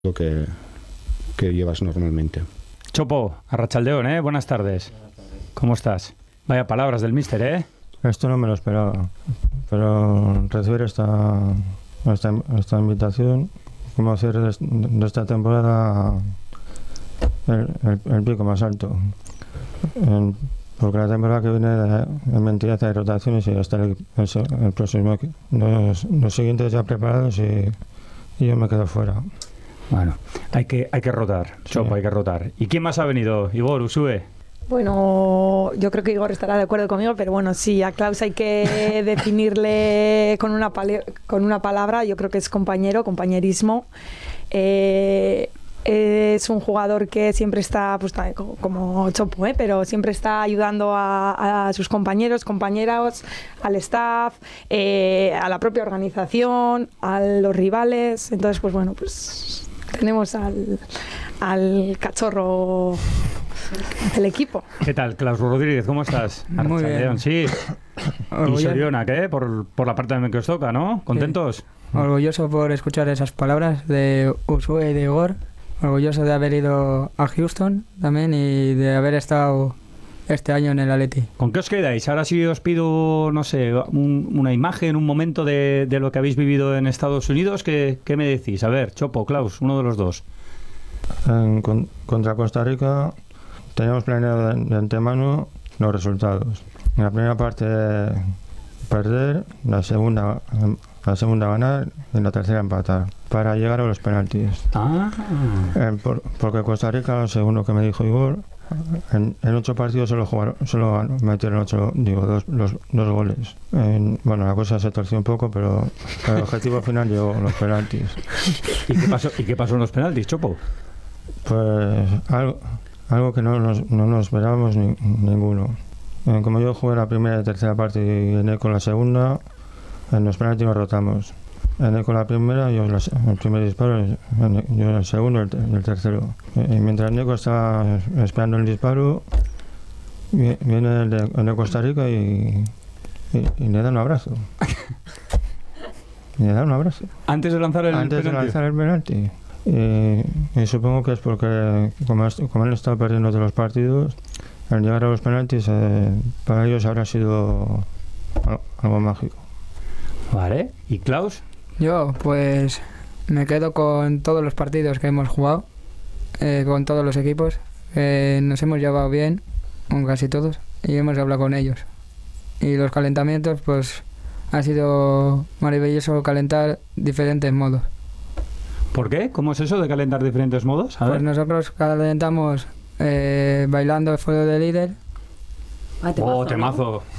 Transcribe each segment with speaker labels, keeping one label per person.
Speaker 1: lo que llevas normalmente.
Speaker 2: Chopo, Arratsaldeon, buenas tardes. ¿Cómo estás? Vaya palabras del míster, ¿eh?
Speaker 3: Esto no me lo esperaba, pero recibir esta invitación, como hacer de esta temporada el pico más alto. Porque la temporada que viene en mentira hay rotaciones y hasta el próximo, los siguientes ya preparados y yo me quedo fuera.
Speaker 2: Bueno, hay que rotar, Chopo, sí. Hay que rotar. ¿Y quién más ha venido? Igor, Usue.
Speaker 4: Bueno, yo creo que Igor estará de acuerdo conmigo, pero bueno, sí, a Klaus hay que definirle con una palabra, yo creo que es compañerismo. Es un jugador que siempre está, pues como Chopo, pero siempre está ayudando a sus compañeros, al staff, a la propia organización, a los rivales. Entonces, pues bueno, pues tenemos al cachorro del equipo.
Speaker 2: ¿Qué tal, Klaus Rodríguez? ¿Cómo estás?
Speaker 5: Muy bien.
Speaker 2: Sí. Y Soriona, ¿qué? Por la parte que os toca, ¿no? ¿Contentos?
Speaker 5: Sí. Orgulloso por escuchar esas palabras de Usue y de Igor. Orgulloso de haber ido a Houston también y de haber estado este año en el Atleti.
Speaker 2: ¿Con qué os quedáis? Ahora sí os pido, no sé, una imagen, un momento de lo que habéis vivido en Estados Unidos. ¿Qué me decís? A ver, Chopo, Klaus, uno de los dos.
Speaker 3: Contra Costa Rica teníamos planeado de antemano los resultados. En la primera parte perder, la segunda ganar y en la tercera empatar para llegar a los penaltis. Porque Costa Rica, según lo que me dijo Igor, en 8 partidos solo metieron dos goles. Bueno, la cosa se torció un poco, pero el objetivo final llegó a los penaltis.
Speaker 2: ¿Y qué pasó en los penaltis, Chopo?
Speaker 3: Pues algo que no nos esperábamos ninguno. Como yo jugué la primera y tercera parte y gané con la segunda, en los penaltis nos rotamos. Gané con la primera, yo el primer disparo, yo el segundo y el tercero. Y mientras Nico estaba esperando el disparo, viene el de Costa Rica y le da un abrazo.
Speaker 2: Antes de lanzar el penalti.
Speaker 3: Y supongo que es porque, como han estado perdiendo de los partidos, al llegar a los penaltis, para ellos habrá sido algo mágico.
Speaker 2: Vale. ¿Y Klaus?
Speaker 5: Yo, pues, me quedo con todos los partidos que hemos jugado, con todos los equipos. Nos hemos llevado bien, con casi todos, y hemos hablado con ellos. Y los calentamientos, pues, ha sido maravilloso calentar diferentes modos.
Speaker 2: ¿Por qué? ¿Cómo es eso de calentar diferentes modos?
Speaker 5: Pues nosotros calentamos bailando el fuego de líder.
Speaker 2: Temazo.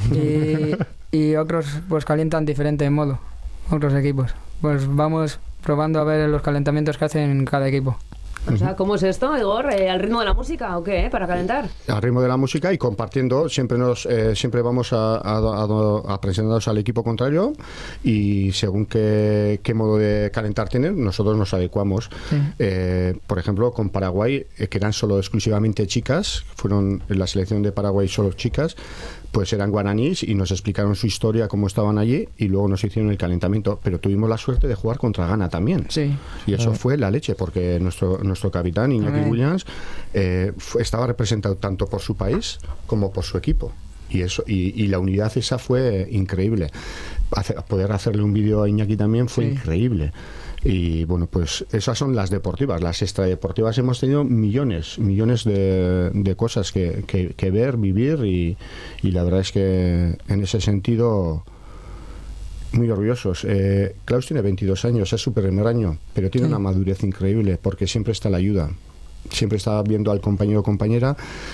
Speaker 5: Y otros pues calientan diferente modo, otros equipos. Pues vamos probando a ver los calentamientos que hacen cada equipo.
Speaker 6: O sea, ¿cómo es esto, Igor? ¿Al ritmo de la música o qué? ¿Para calentar?
Speaker 1: Al ritmo de la música y compartiendo. Siempre vamos a presentarnos al equipo contrario y según qué modo de calentar tienen, nosotros nos adecuamos. Sí. Por ejemplo, con Paraguay, que eran solo exclusivamente chicas, fueron en la selección de Paraguay solo chicas, pues eran guaraníes y nos explicaron su historia, cómo estaban allí y luego nos hicieron el calentamiento. Pero tuvimos la suerte de jugar contra Ghana también.
Speaker 5: Sí.
Speaker 1: Y eso fue la leche, porque nuestro capitán, Iñaki Williams, estaba representado tanto por su país como por su equipo. Y la unidad esa fue increíble. Poder hacerle un vídeo a Iñaki también fue increíble. Y bueno, pues esas son las deportivas. Las extradeportivas hemos tenido millones de cosas que ver, vivir y la verdad es que en ese sentido muy orgullosos. Klaus tiene 22 años, es su primer año, pero tiene una madurez increíble porque siempre está la ayuda. Siempre está viendo al compañero o compañera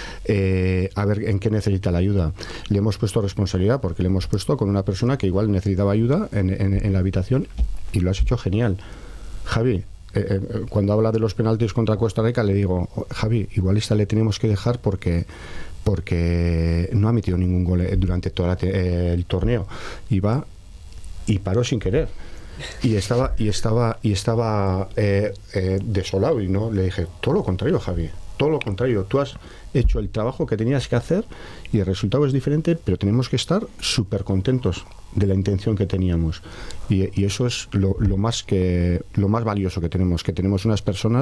Speaker 1: a ver en qué necesita la ayuda. Le hemos puesto responsabilidad porque le hemos puesto con una persona que igual necesitaba ayuda en la habitación y lo has hecho genial. Javi, cuando habla de los penaltis contra Costa Rica le digo, Javi, igual esta le tenemos que dejar porque no ha metido ningún gol durante todo el torneo y paró sin querer. Y estaba desolado y no le dije todo lo contrario, Javi, todo lo contrario, tú has hecho el trabajo que tenías que hacer y el resultado es diferente, pero tenemos que estar súper contentos de la intención que teníamos. Y eso es lo más valioso que tenemos unas personas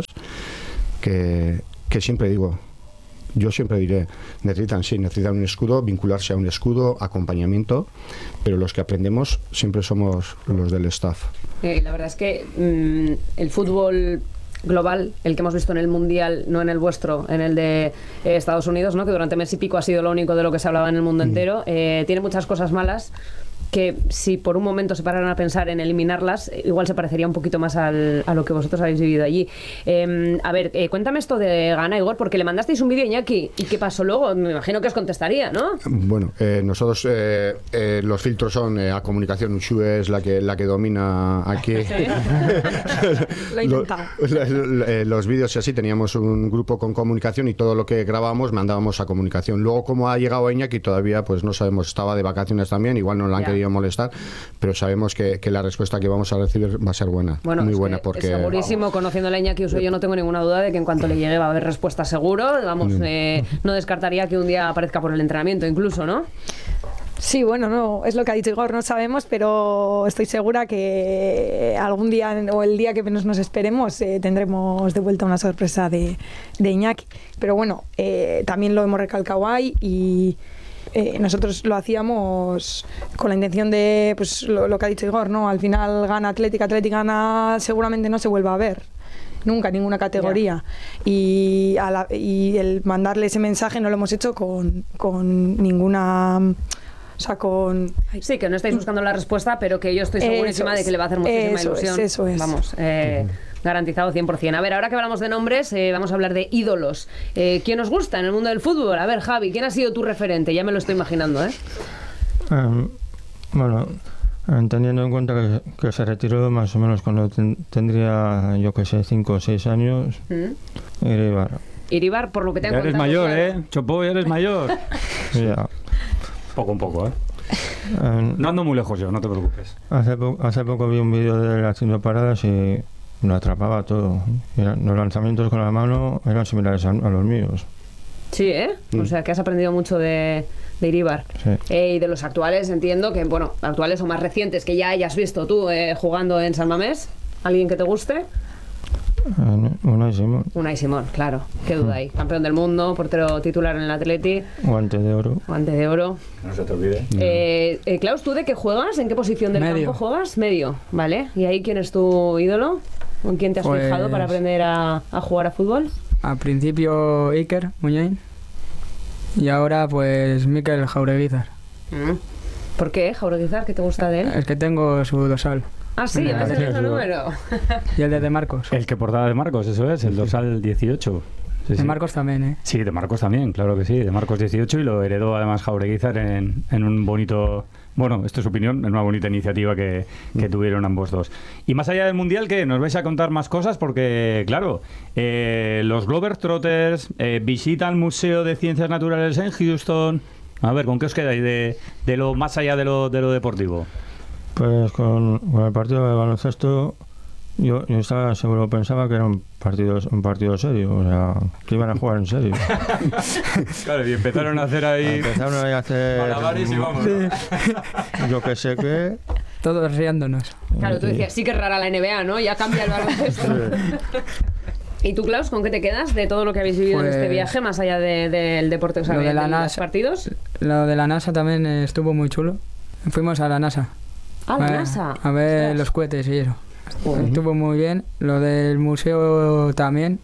Speaker 1: que siempre digo, yo siempre diré, necesitan un escudo, vincularse a un escudo, acompañamiento, pero los que aprendemos siempre somos los del staff.
Speaker 6: La verdad es que el fútbol global, el que hemos visto en el Mundial, no en el vuestro, en el de Estados Unidos, ¿no? Que durante mes y pico ha sido lo único de lo que se hablaba en el mundo entero, tiene muchas cosas malas que si por un momento se pararan a pensar en eliminarlas, igual se parecería un poquito más a lo que vosotros habéis vivido allí. A ver, cuéntame esto de Ghana, Igor, porque le mandasteis un vídeo a Iñaki, ¿y qué pasó luego? Me imagino que os contestaría, ¿no?
Speaker 1: Bueno, nosotros los filtros son a comunicación, Ushue es la que domina aquí.
Speaker 4: ¿Sí? Lo he intentado.
Speaker 1: Los vídeos y así, teníamos un grupo con comunicación y todo lo que grabábamos mandábamos a comunicación. Luego, como ha llegado Iñaki, todavía pues no sabemos, estaba de vacaciones también, igual no lo han querido molestar, pero sabemos que la respuesta que vamos a recibir va a ser buena,
Speaker 6: bueno,
Speaker 1: muy buena, porque
Speaker 6: segurísimo, conociendo a Iñaki Ushue, yo no tengo ninguna duda de que en cuanto le llegue va a haber respuesta seguro, vamos, no descartaría que un día aparezca por el entrenamiento incluso, ¿no?
Speaker 4: Sí, bueno, no, es lo que ha dicho Igor, no sabemos, pero estoy segura que algún día o el día que menos nos esperemos tendremos de vuelta una sorpresa de Iñaki. Pero bueno, también lo hemos recalcado ahí y nosotros lo hacíamos con la intención de, pues lo que ha dicho Igor, ¿no? Al final gana Athletic gana, seguramente no se vuelva a ver nunca, ninguna categoría. Y el mandarle ese mensaje no lo hemos hecho con ninguna... O sea,
Speaker 6: Sí, que no estáis buscando la respuesta, pero que yo estoy segurísima de que le va a hacer muchísima ilusión.
Speaker 4: Eso es.
Speaker 6: Vamos, garantizado 100%. A ver, ahora que hablamos de nombres, vamos a hablar de ídolos. ¿Quién os gusta en el mundo del fútbol? A ver, Javi, ¿quién ha sido tu referente? Ya me lo estoy imaginando, ¿eh?
Speaker 3: Bueno, teniendo en cuenta que se retiró más o menos cuando tendría, yo que sé, 5 o 6 años,
Speaker 6: Iribar, por lo que te han contado.
Speaker 2: Ya eres mayor,
Speaker 6: claro.
Speaker 2: Chopo, ya eres mayor.
Speaker 3: Ya.
Speaker 2: Poco a poco, no ando muy lejos yo, no te preocupes.
Speaker 3: Hace poco vi un vídeo de él haciendo paradas y lo atrapaba todo. Los lanzamientos con la mano eran similares a los míos.
Speaker 6: Sí, ¿eh? O sea, que has aprendido mucho de Iribar.
Speaker 3: Sí.
Speaker 6: Y de los actuales, entiendo que, bueno, actuales o más recientes, que ya hayas visto tú jugando en San Mamés. ¿Alguien que te guste? Unai Simón, claro. Qué duda hay. Campeón del mundo, portero titular en el Atleti.
Speaker 3: Guante de oro.
Speaker 6: No se te olvide. Klaus, ¿tú de qué juegas? ¿En qué posición del campo juegas? Medio, ¿vale? ¿Y ahí quién es tu ídolo? ¿Con quién te has fijado para aprender a jugar a fútbol?
Speaker 5: Al principio Iker Muñain y ahora pues Mikel Jaureguizar.
Speaker 6: ¿Por qué, Jaureguizar? ¿Qué te gusta de él?
Speaker 5: Es que tengo su dorsal.
Speaker 6: Ah, sí, ¿ves el mismo número?
Speaker 5: Y el de Marcos.
Speaker 2: El que portaba de Marcos, eso es, el dorsal 18. Sí,
Speaker 5: de Marcos también, ¿eh?
Speaker 2: Sí, de Marcos también, claro que sí, de Marcos 18 y lo heredó además Jaureguizar en un bonito... Bueno, esto es su opinión, en una bonita iniciativa que tuvieron ambos dos. Y más allá del Mundial, ¿qué? ¿Nos vais a contar más cosas? Porque, claro, los Globetrotters visitan el Museo de Ciencias Naturales en Houston. A ver, ¿con qué os quedáis de lo más allá de lo deportivo?
Speaker 3: Pues con el partido de baloncesto yo estaba seguro, pensaba que era un partido serio, o sea, que iban a jugar en serio.
Speaker 2: Claro, y empezaron a hacer ahí... malabares y vamos, ¿no?
Speaker 3: Yo que sé qué...
Speaker 5: Todos riéndonos.
Speaker 6: Claro, tú decías, sí que es rara la NBA, ¿no? Ya cambia el baloncesto. ¿Y tú, Klaus, con qué te quedas de todo lo que habéis vivido en este viaje, más allá del deporte, o sea, de los partidos?
Speaker 5: Lo de la NASA también estuvo muy chulo. Fuimos a la NASA.
Speaker 6: ¿A la NASA?
Speaker 5: A ver los cohetes y eso. Estuvo muy bien. Lo del museo también.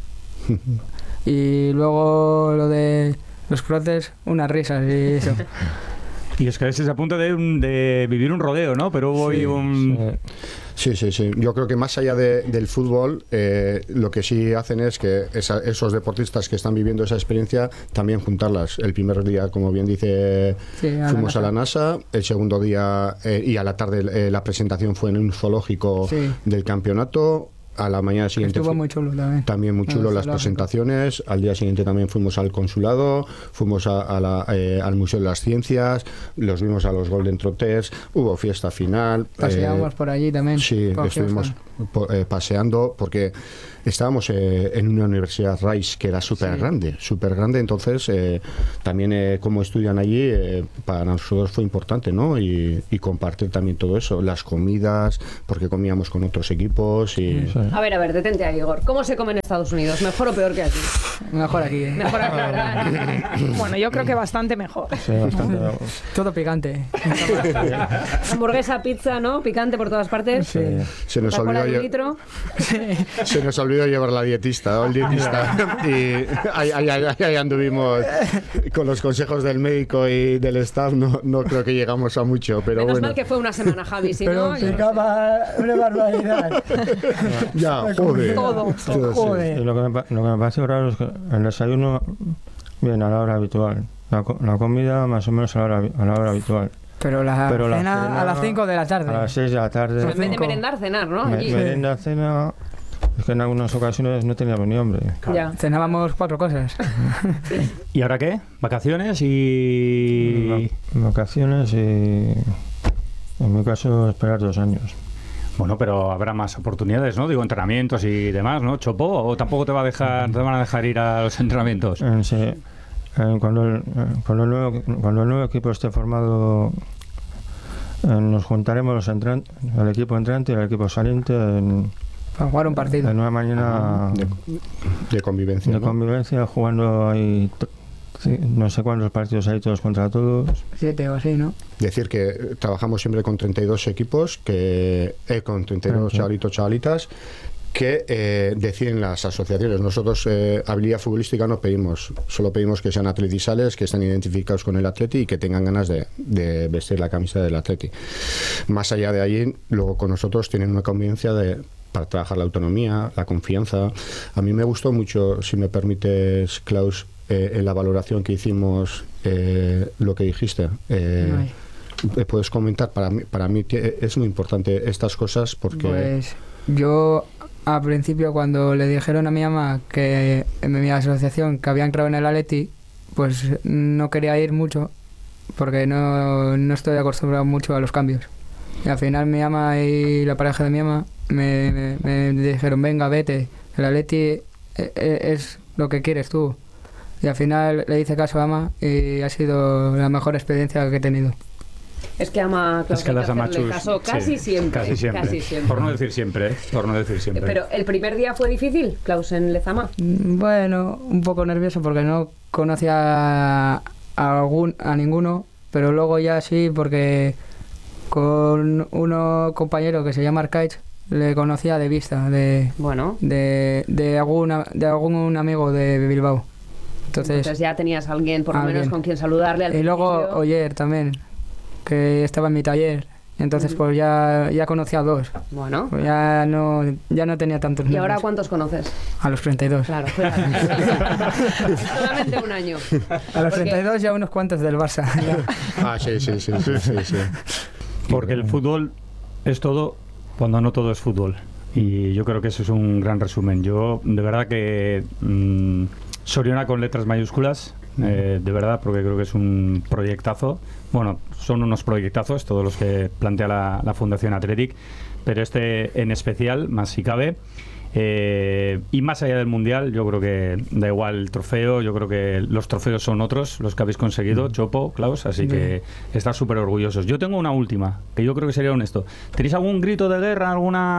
Speaker 5: Y luego lo de los protes, unas risas y eso.
Speaker 2: Y es que a veces a punto de vivir un rodeo, ¿no? Pero hubo ahí un...
Speaker 1: Sí. Yo creo que más allá del fútbol, lo que sí hacen es que esos deportistas que están viviendo esa experiencia, también juntarlas. El primer día, como bien dice, fuimos a la NASA. El segundo día y a la tarde la presentación fue en un zoológico del campeonato. A la mañana siguiente
Speaker 5: estuvo muy chulo
Speaker 1: también muy chulo las presentaciones. Al día siguiente también fuimos al consulado, fuimos al Museo de las Ciencias, los vimos a los Golden Trotters, hubo fiesta final.
Speaker 5: Paseamos por allí también.
Speaker 1: Sí, estuvimos paseando porque estábamos en una universidad Rice que era súper grande, entonces también como estudian allí, para nosotros fue importante, ¿no? Y compartir también todo eso, las comidas, porque comíamos con otros equipos y...
Speaker 3: Sí.
Speaker 6: A ver, detente ahí, Igor. ¿Cómo se come en Estados Unidos? ¿Mejor o peor que aquí?
Speaker 5: Mejor aquí, ¿eh?
Speaker 6: Mejor aquí, ¿verdad?
Speaker 4: Bueno, yo creo que bastante mejor.
Speaker 3: Sí, bastante.
Speaker 5: Todo picante.
Speaker 6: Hamburguesa, pizza, ¿no? Picante por todas partes.
Speaker 3: Sí.
Speaker 1: Se nos
Speaker 6: Coca-Cola
Speaker 1: olvidó
Speaker 6: de un litro.
Speaker 1: Se nos olvidó llevar la dietista o el dietista y ahí anduvimos con los consejos del médico y del staff, no creo que llegamos a mucho, pero
Speaker 6: Menos
Speaker 1: bueno.
Speaker 6: mal que fue una semana, Javi, si
Speaker 5: Pero
Speaker 6: no... yo no sé.
Speaker 5: picaba una barbaridad.
Speaker 1: Ya, joder.
Speaker 4: Todo,
Speaker 1: Sí, sí.
Speaker 3: Y
Speaker 5: Joder.
Speaker 3: lo que me parece raro es que el desayuno viene a la hora habitual, la comida más o menos a la hora habitual.
Speaker 5: Pero la
Speaker 3: Pero la
Speaker 5: cena
Speaker 3: cena
Speaker 5: a las 5 de la tarde.
Speaker 3: A las 6 de la tarde.
Speaker 6: En vez de
Speaker 5: Cinco.
Speaker 6: merendar, cenar, ¿no? Allí.
Speaker 3: Merienda, cena. Es que en algunas ocasiones no teníamos ni hambre.
Speaker 6: Ya.
Speaker 5: Cenábamos 4 cosas.
Speaker 2: ¿Y ahora qué? ¿Vacaciones y...?
Speaker 3: Vacaciones y. En mi caso, esperar 2 años.
Speaker 2: Bueno, pero habrá más oportunidades, ¿no? Digo, entrenamientos y demás, ¿no? ¿Chopo? ¿O tampoco te van a dejar ir a los entrenamientos?
Speaker 3: Cuando el nuevo equipo esté formado, nos juntaremos el equipo entrante y el equipo saliente
Speaker 5: Para jugar un partido.
Speaker 3: en una mañana
Speaker 1: De convivencia,
Speaker 3: de
Speaker 1: ¿no?
Speaker 3: convivencia, jugando ahí no sé cuántos partidos hay todos contra todos.
Speaker 5: 7 o así, ¿no?
Speaker 1: Decir que trabajamos siempre con 32 equipos, con 32 chavalitos, chavalitas, que deciden las asociaciones. Nosotros habilidad futbolística no pedimos, solo pedimos que sean atletizales, que estén identificados con el Atleti y que tengan ganas de vestir la camisa del Atleti. Más allá de allí, luego con nosotros tienen una convivencia para trabajar la autonomía, la confianza. A mí me gustó mucho, si me permites, Klaus, en la valoración que hicimos, lo que dijiste. Puedes comentar, para mí es muy importante estas cosas porque...
Speaker 5: Pues yo al principio cuando le dijeron a mi mamá que en mi asociación que había entrado en el Atleti, pues no quería ir mucho porque no estoy acostumbrado mucho a los cambios. Y al final mi mamá y la pareja de mi mamá me dijeron, venga, vete, el Atleti es lo que quieres tú. Y al final le hice caso a Ama y ha sido la mejor experiencia que he tenido.
Speaker 6: Es que ama,
Speaker 2: Es que las amachus...
Speaker 6: caso casi siempre.
Speaker 2: Casi siempre. Por no decir siempre, ¿eh? Por no decir siempre.
Speaker 6: Pero el primer día fue difícil, Klaus, en Lezama.
Speaker 5: Bueno, un poco nervioso porque no conocía a ninguno, pero luego ya sí, porque con uno compañero que se llama Arcaich le conocía de vista, de algún amigo de Bilbao. Entonces
Speaker 6: ya tenías a alguien por lo menos con quien saludarle al
Speaker 5: Y luego
Speaker 6: principio.
Speaker 5: Oyer también, que estaba en mi taller. Entonces pues ya conocía a 2.
Speaker 6: Bueno.
Speaker 5: Pues ya no tenía tantos
Speaker 6: ¿Y
Speaker 5: nervios.
Speaker 6: ahora cuántos conoces?
Speaker 5: A los 32.
Speaker 6: Claro. Es solamente un año.
Speaker 5: A los
Speaker 6: Porque-
Speaker 5: 32 ya unos cuantos del Barça. Ya.
Speaker 1: Sí.
Speaker 2: Porque el fútbol es todo cuando no todo es fútbol. Y yo creo que eso es un gran resumen. Yo, de verdad que... Soriona con letras mayúsculas, de verdad, porque creo que es un proyectazo. Bueno, son unos proyectazos todos los que plantea la Fundación Athletic, pero este en especial, más si cabe. Y más allá del Mundial, yo creo que da igual el trofeo, yo creo que los trofeos son otros, los que habéis conseguido, Chopo, Klaus, así que estar súper orgullosos. Yo tengo una última, que yo creo que sería honesto. ¿Tenéis algún grito de guerra,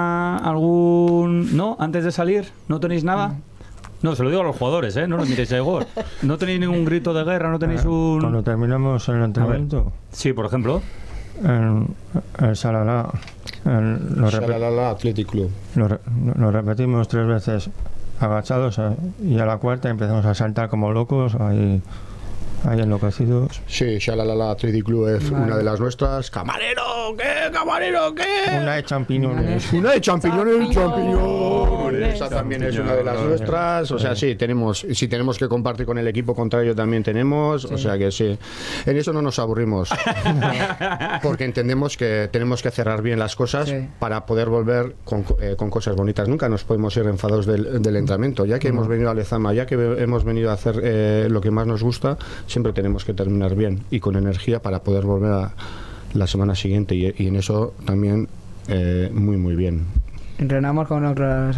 Speaker 2: no? Antes de salir, ¿no tenéis nada? No, se lo digo a los jugadores, ¿eh? No nos miréis a Igor. ¿No tenéis ningún grito de guerra? ¿No tenéis un...?
Speaker 3: Cuando terminamos el entrenamiento,
Speaker 2: Sí, por ejemplo.
Speaker 3: el Salalá,
Speaker 1: Shalalala Athletic Club.
Speaker 3: lo repetimos 3 veces agachados y a la cuarta empezamos a saltar como locos, ahí enloquecidos.
Speaker 1: Sí, Shalalala Athletic Club es una de las nuestras. ¡Camarero! ¿Qué? ¡Camarero! ¿Qué?
Speaker 3: Una de champiñones.
Speaker 1: Una de champiñones.
Speaker 4: Champiñones.
Speaker 1: Esa también es una de las nuestras. O sea, sí, si tenemos que compartir con el equipo contrario también tenemos. O sea que sí. En eso no nos aburrimos. Porque entendemos que tenemos que cerrar bien las cosas para poder volver con cosas bonitas. Nunca nos podemos ir enfadados del entrenamiento. Ya que hemos venido a Lezama, ya que hemos venido a hacer lo que más nos gusta, siempre tenemos que terminar bien y con energía para poder volver a la semana siguiente y en eso también muy bien.
Speaker 5: entrenamos con otros,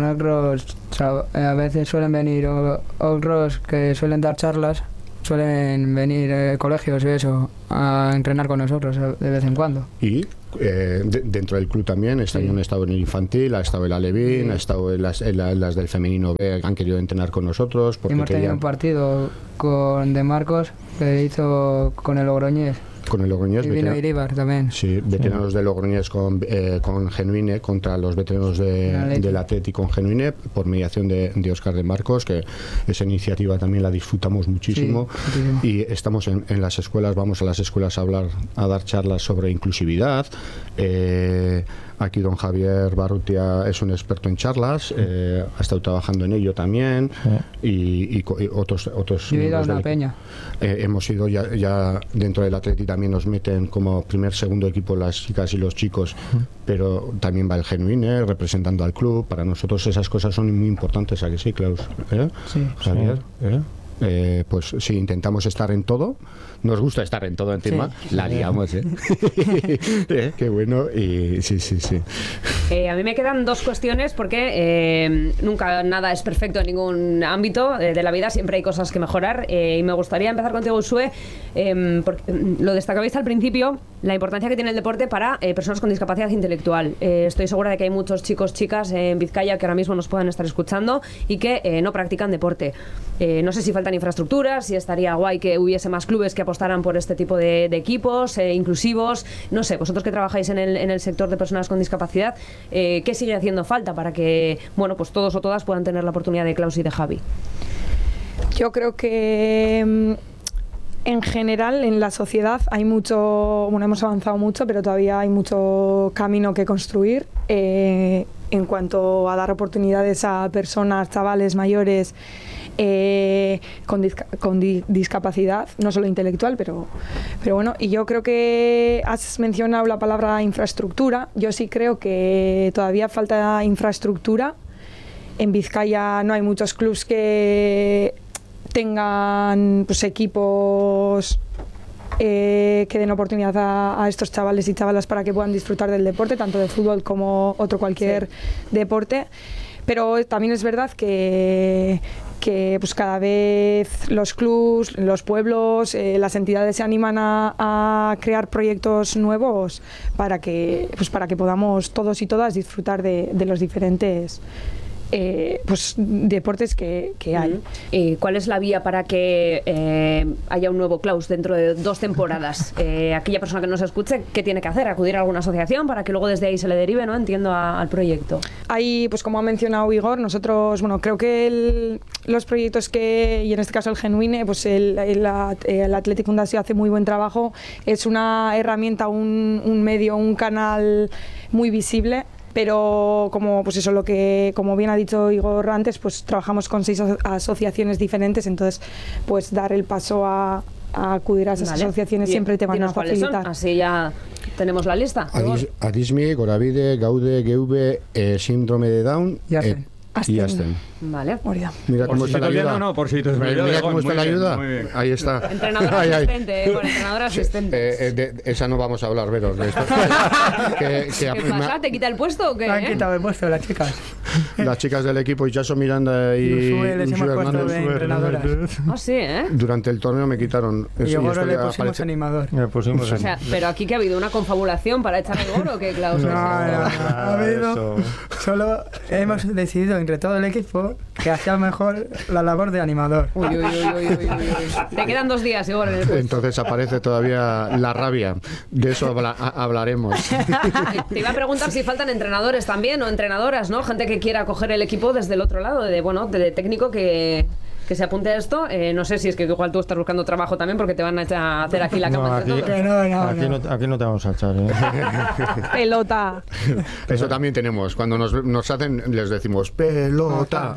Speaker 5: a veces suelen venir otros que suelen dar charlas, suelen venir colegios y eso a entrenar con nosotros de vez en cuando.
Speaker 1: Y dentro del club también, este año han estado en el infantil, ha estado el Alevín, ha estado en las del femenino B, han querido entrenar con nosotros. Porque
Speaker 5: hemos tenido un partido con De Marcos que hizo con el Logroñés.
Speaker 1: Con el Logroñés.
Speaker 5: Y vino Iríbar también.
Speaker 1: Sí, veteranos de Logroñés con Genuine contra los veteranos del Atlético con Genuine por mediación de Óscar de Marcos, que esa iniciativa también la disfrutamos muchísimo. Sí, y estamos en las escuelas, vamos a las escuelas a dar charlas sobre inclusividad. Aquí don Javier Barrutia es un experto en charlas, ha estado trabajando en ello también, y otros
Speaker 5: miembros de la peña.
Speaker 1: Hemos ido ya dentro del Atleti, también nos meten como primer, segundo equipo las chicas y los chicos, pero también va el Genuine representando al club. Para nosotros esas cosas son muy importantes, ¿a que sí, Klaus?
Speaker 3: Sí,
Speaker 1: Javier, pues sí, intentamos estar en todo. Nos gusta estar en todo encima. Sí, la liamos, qué bueno. Y sí.
Speaker 6: A mí me quedan dos cuestiones porque nunca nada es perfecto en ningún ámbito de la vida, siempre hay cosas que mejorar, y me gustaría empezar contigo, Usue, porque lo destacabais al principio, la importancia que tiene el deporte para personas con discapacidad intelectual. Estoy segura de que hay muchos chicos, chicas en Vizcaya que ahora mismo nos puedan estar escuchando y que no practican deporte. No sé si faltan infraestructuras, si estaría guay que hubiese más clubes que apostaran por este tipo de equipos inclusivos. No sé, vosotros que trabajáis en el sector de personas con discapacidad, ¿qué sigue haciendo falta para que, bueno, pues todos o todas puedan tener la oportunidad de Klaus y de Javi?
Speaker 4: Yo creo que en general en la sociedad hay mucho, bueno, hemos avanzado mucho, pero todavía hay mucho camino que construir en cuanto a dar oportunidades a personas, chavales, mayores con discapacidad, no solo intelectual, pero bueno. Y yo creo que has mencionado la palabra infraestructura. Yo sí creo que todavía falta infraestructura. En Vizcaya no hay muchos clubs que tengan pues equipos que den oportunidad a estos chavales y chavalas para que puedan disfrutar del deporte, tanto de fútbol como cualquier deporte. Pero también es verdad que pues cada vez los clubs, los pueblos, las entidades se animan a crear proyectos nuevos para que podamos todos y todas disfrutar de los diferentes pues deportes que hay.
Speaker 6: ¿Y cuál es la vía para que haya un nuevo Klaus dentro de 2 temporadas? Aquella persona que nos escuche, ¿qué tiene que hacer? ¿Acudir a alguna asociación para que luego desde ahí se le derive, ¿no? Entiendo, al proyecto.
Speaker 4: Ahí, pues como ha mencionado Igor, nosotros, bueno, creo que los proyectos y en este caso el Genuine, pues el Athletic Fundació hace muy buen trabajo. Es una herramienta, un medio, un canal muy visible. Pero como bien ha dicho Igor antes, pues trabajamos con 6 asociaciones diferentes, entonces pues dar el paso a acudir a esas asociaciones siempre te van a facilitar.
Speaker 6: Así ya tenemos la lista.
Speaker 1: Adismi, Goravide, Gaude, GV, síndrome de Down y Asten.
Speaker 6: Vale.
Speaker 1: Mira cómo está la ayuda. Mira cómo está la ayuda. Ahí está.
Speaker 6: Entrenador asistente, con entrenador asistente.
Speaker 1: Esa no vamos a hablar, Vero.
Speaker 6: ¿Qué pasa? ¿Te quita el puesto o qué?
Speaker 5: Me han quitado el puesto las chicas.
Speaker 1: Las chicas del equipo, Ichaso Miranda y
Speaker 5: les hemos puesto de entrenadoras.
Speaker 6: Ah, sí,
Speaker 1: Durante el torneo me quitaron.
Speaker 5: Y luego le pusimos animador.
Speaker 6: O sea, pero aquí que ha habido una confabulación para echar el gol o qué, Klaus?
Speaker 5: No, ha habido. Solo hemos decidido entre todo el equipo que hacía mejor la labor de animador.
Speaker 6: Uy. Te quedan 2 días, Igor.
Speaker 1: Entonces aparece todavía la rabia. De eso hablaremos.
Speaker 6: Te iba a preguntar si faltan entrenadores también o entrenadoras, ¿no? Gente que quiera coger el equipo desde el otro lado, de técnico que se apunte a esto. No sé si es que igual tú estás buscando trabajo también porque te van a hacer aquí la cama entre todos.
Speaker 3: Aquí no te vamos a echar.
Speaker 4: Pelota.
Speaker 1: Eso también tenemos. Cuando nos hacen, les decimos pelota.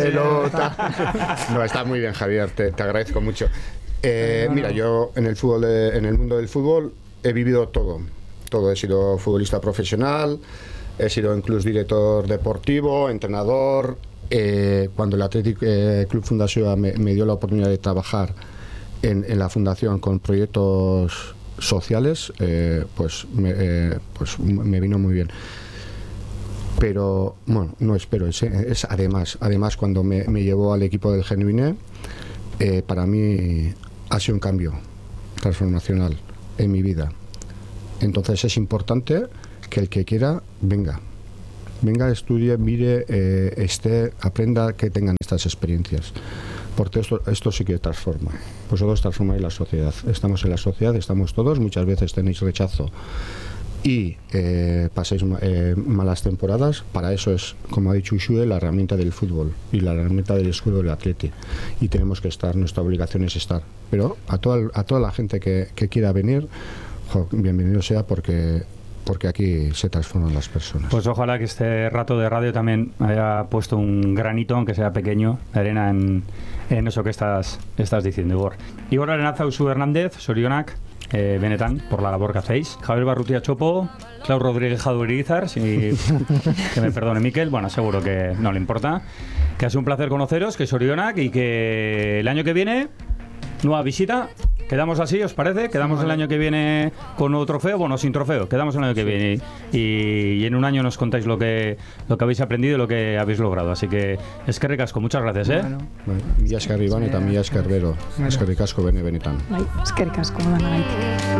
Speaker 1: No, está muy bien, Javier. Te agradezco mucho. Mira, yo en el mundo del fútbol he vivido todo. He sido futbolista profesional, he sido incluso director deportivo, entrenador. Cuando el Athletic Club Fundació me dio la oportunidad de trabajar en la fundación con proyectos sociales, pues me vino muy bien. Pero, bueno, no espero, es además cuando me llevó al equipo del Genuine, para mí ha sido un cambio transformacional en mi vida. Entonces es importante que el que quiera venga, estudie, mire, aprenda, que tengan estas experiencias, porque esto sí que transforma. Vosotros transformáis la sociedad, estamos en la sociedad, estamos todos, muchas veces tenéis rechazo y pasáis malas temporadas. Para eso es, como ha dicho Uxue, la herramienta del fútbol y la herramienta del escudo del atleti, y tenemos que estar, nuestra obligación es estar. Pero a toda la gente que quiera venir, bienvenido sea, porque aquí se transforman las personas.
Speaker 2: Pues ojalá que este rato de radio también haya puesto un granito, aunque sea pequeño, de arena en eso que estás diciendo, Igor Arenazauzu Hernández, Sorionak, Benetan, por la labor que hacéis. Javier Barrutia Chopo, Clau Rodríguez Jadurizar, que me perdone Miquel, bueno, seguro que no le importa. Que ha sido un placer conoceros, que Sorionak, y que el año que viene, nueva visita. Quedamos así, ¿os parece? Quedamos el año que viene con nuevo trofeo, bueno, sin trofeo. Quedamos el año que viene y en un año nos contáis lo que habéis aprendido y lo que habéis logrado. Así que eskerrik asko, muchas gracias, ¿eh?
Speaker 1: Mila esker Iván eta mila esker Bero. Eskerrik asko Benetan.
Speaker 4: Eskerrik asko,